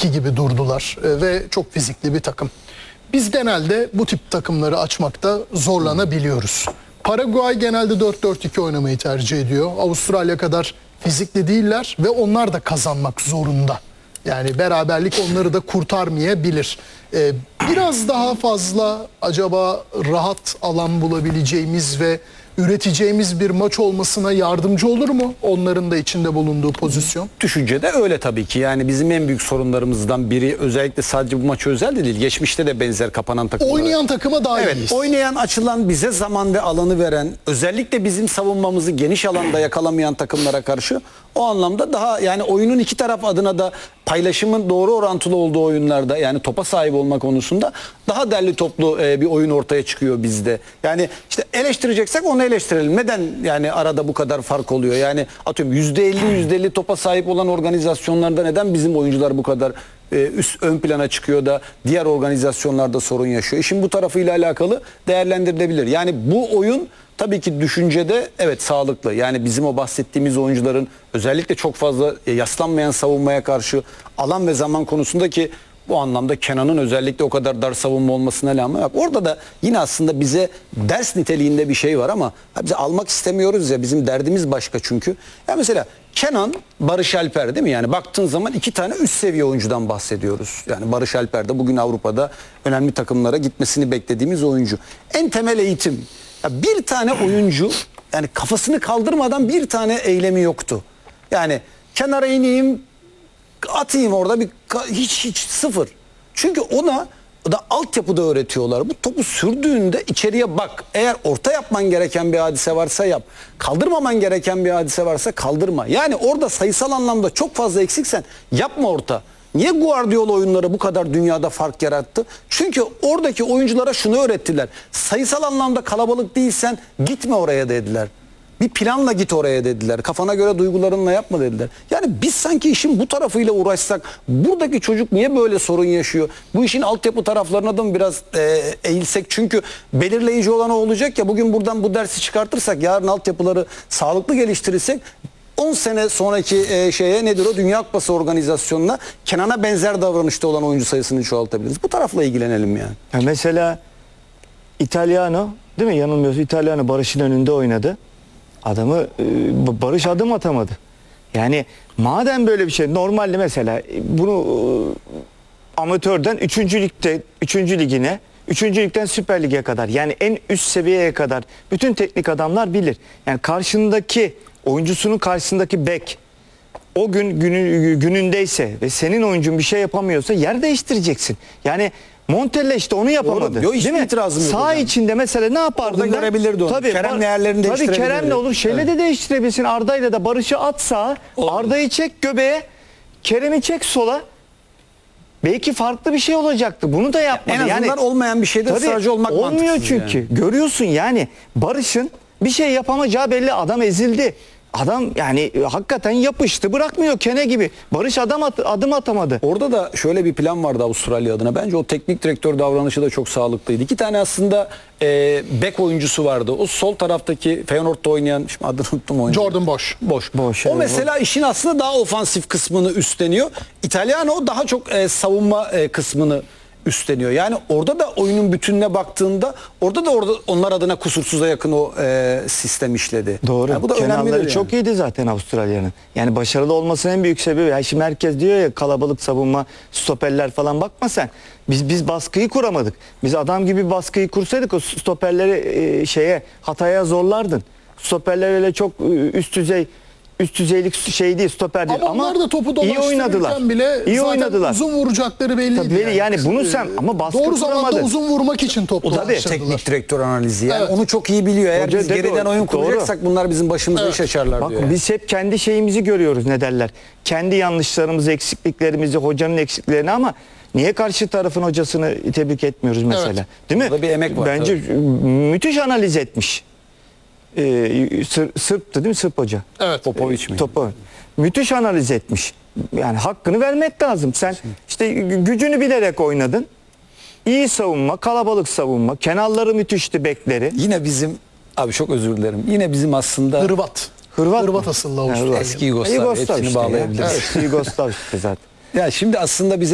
4-2 gibi durdular ve çok fizikli bir takım. Biz genelde bu tip takımları açmakta zorlanabiliyoruz. Paraguay genelde 4-4-2 oynamayı tercih ediyor. Avustralya kadar fizikli değiller ve onlar da kazanmak zorunda. Yani beraberlik onları da kurtarmayabilir. Biraz daha fazla acaba rahat alan bulabileceğimiz ve üreteceğimiz bir maç olmasına yardımcı olur mu onların da içinde bulunduğu pozisyon? Düşüncede öyle tabii ki. Yani bizim en büyük sorunlarımızdan biri, özellikle sadece bu maça özel de değil, geçmişte de benzer kapanan takımlar. Oynayan takıma daha Evet, iyiyiz. oynayan, açılan, bize zaman ve alanı veren, özellikle bizim savunmamızı geniş alanda yakalamayan takımlara karşı o anlamda daha, yani oyunun iki taraf adına da paylaşımın doğru orantılı olduğu oyunlarda, yani topa sahip olma konusunda daha derli toplu bir oyun ortaya çıkıyor bizde. Yani işte eleştireceksek onu eleştirelim. Neden yani arada bu kadar fark oluyor? Yani atıyorum %50 topa sahip olan organizasyonlarda neden bizim oyuncular bu kadar ön plana çıkıyor da diğer organizasyonlarda sorun yaşıyor? İşin bu tarafıyla alakalı değerlendirilebilir. Yani bu oyun tabii ki düşüncede evet sağlıklı. Yani bizim o bahsettiğimiz oyuncuların özellikle çok fazla yaslanmayan savunmaya karşı alan ve zaman konusunda, ki bu anlamda Kenan'ın özellikle o kadar dar savunma olmasına rağmen yok. Orada da yine aslında bize ders niteliğinde bir şey var ama biz almak istemiyoruz ya, bizim derdimiz başka çünkü. Ya mesela Kenan, Barış Alper, değil mi? Yani baktığın zaman iki tane üst seviye oyuncudan bahsediyoruz. Yani Barış Alper de bugün Avrupa'da önemli takımlara gitmesini beklediğimiz oyuncu. En temel eğitim. Ya bir tane oyuncu yani kafasını kaldırmadan bir tane eylemi yoktu. Yani kenara ineyim, atayım orada hiç sıfır. Çünkü ona da altyapıda öğretiyorlar. Bu topu sürdüğünde içeriye bak. Eğer orta yapman gereken bir hadise varsa yap. Kaldırmaman gereken bir hadise varsa kaldırma. Yani orada sayısal anlamda çok fazla eksiksen yapma orta. Niye Guardiola oyunları bu kadar dünyada fark yarattı? Çünkü oradaki oyunculara şunu öğrettiler. Sayısal anlamda kalabalık değilsen gitme oraya dediler. Bir planla git oraya dediler. Kafana göre duygularınla yapma dediler. Yani biz sanki işin bu tarafıyla uğraşsak, buradaki çocuk niye böyle sorun yaşıyor? Bu işin altyapı taraflarına da mı biraz eğilsek? Çünkü belirleyici olan o olacak ya, bugün buradan bu dersi çıkartırsak, yarın altyapıları sağlıklı geliştirirsek 10 sene sonraki şeye nedir o? Dünya Kupası organizasyonuna Kenan'a benzer davranışta olan oyuncu sayısını çoğaltabiliriz. Bu tarafla ilgilenelim yani. Ya mesela Italiano, değil mi? Yanılmıyorsun, Italiano Barış'ın önünde oynadı. Adamı Barış adım atamadı. Yani madem böyle bir şey, normalde mesela bunu amatörden 3. ligde 3. ligine, 3. ligden Süper Lig'e kadar, yani en üst seviyeye kadar bütün teknik adamlar bilir. Yani karşındaki oyuncusunun karşısındaki bek o günündeyse ve senin oyuncun bir şey yapamıyorsa yer değiştireceksin. Yani Montella işte onu yapamadı. Yok, değil mi? itirazım yok Sağ hocam. içinde mesela ne yapardın? Orada görebilirdi onu. Tabii, Kerem'le yerlerini değiştirebilirdi. Tabii Kerem'le olur. Şeyle Evet. de değiştirebilirsin. Arda'yla da Barış'ı at sağa. Arda'yı çek göbeğe. Kerem'i çek sola. Belki farklı bir şey olacaktı. Bunu da yapmadı. En azından yani, olmayan bir şeyde ısrarcı olmak mantıksız. olmuyor çünkü. Yani. Görüyorsun yani Barış'ın bir şey yapamayacağı belli. Adam ezildi. Adam yani hakikaten yapıştı, bırakmıyor kene gibi. Barış adım atamadı. Orada da şöyle bir plan vardı Avustralya adına. Bence o teknik direktör davranışı da çok sağlıklıydı. İki tane aslında bek oyuncusu vardı. O sol taraftaki Feyenoord'da oynayan, şimdi adını unuttum oyuncu. Jordan Bosch. Boş, O evet. mesela işin aslında daha ofansif kısmını üstleniyor. İtalyano daha çok savunma kısmını üstleniyor. Yani orada da oyunun bütününe baktığında orada onlar adına kusursuza yakın o sistem işledi. Doğru. Yani bu da Kenarları önemli. çok iyiydi zaten Avustralya'nın. Yani başarılı olmasının en büyük sebebi. Ya şimdi herkes diyor ya, kalabalık savunma, stoperler falan, bakma sen. Biz baskıyı kuramadık. Biz adam gibi baskıyı kursaydık o stoperleri hataya zorlardın. Stoperler öyle çok üst düzeylik şey değil, stoper değil, Ama onlar da topu iyi dolaştırırken oynadılar. bile iyi zaten oynadılar. uzun vuracakları belliydi. Tabii yani bunu sen ama baskı doğru zamanda kuramadın. uzun vurmak için top Tabii dolaştırdılar. teknik direktör analizi. Yani Evet. onu çok iyi biliyor. Eğer Hoca biz dedi geriden o, oyun doğru. kuracaksak bunlar bizim başımıza iş açarlar Bak diyor. Yani. biz hep kendi şeyimizi görüyoruz, ne derler. Kendi yanlışlarımızı, eksikliklerimizi, hocanın eksiklerini, ama niye karşı tarafın hocasını tebrik etmiyoruz mesela? Evet. Değil mi? Burada bir emek var. Bence müthiş analiz etmiş. Sırp'tı değil mi? Sırp hoca. Evet. Popovic mi? Topu. Müthiş analiz etmiş. Yani hakkını vermek lazım. Sen işte gücünü bilerek oynadın. İyi savunma, kalabalık savunma. Kenarları müthişti, bekleri. Yine bizim, abi çok özür dilerim. Yine bizim aslında Hırvat Hırvat asıllı Yani Avustralya. eski Yugoslav hepsini işte ya. bağlayabiliriz. Eski Yugoslav işte zaten. Ya şimdi aslında bize